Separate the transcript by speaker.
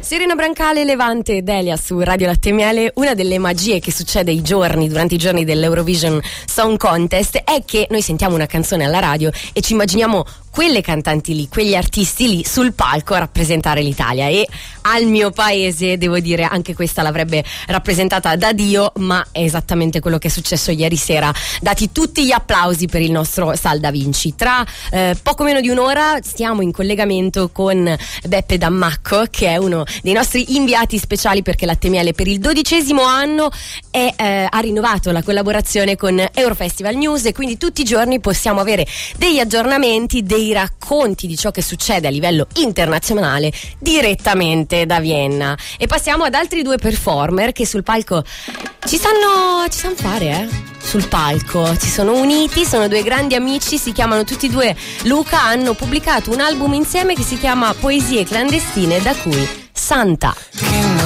Speaker 1: Serena Brancale, Levante e Delia su Radio Latte Miele. Una delle magie che succede durante i giorni dell'Eurovision Song Contest è che noi sentiamo una canzone alla radio e ci immaginiamo quelle cantanti lì, quegli artisti lì sul palco a rappresentare l'Italia, e al mio paese, devo dire, anche questa l'avrebbe rappresentata da Dio, ma è esattamente quello che è successo ieri sera, dati tutti gli applausi per il nostro Sal Da Vinci. Tra poco meno di un'ora stiamo in collegamento con Beppe Dammacco, che è uno dei nostri inviati speciali, perché Latte Miele per il 12° anno ha rinnovato la collaborazione con Eurofestival News, e quindi tutti i giorni possiamo avere degli aggiornamenti, dei racconti di ciò che succede a livello internazionale direttamente da Vienna. E passiamo ad altri due performer che sul palco ci sanno fare, sul palco ci sono uniti, sono due grandi amici, si chiamano tutti e due Luca, hanno pubblicato un album insieme che si chiama Poesie clandestine, da cui Santa.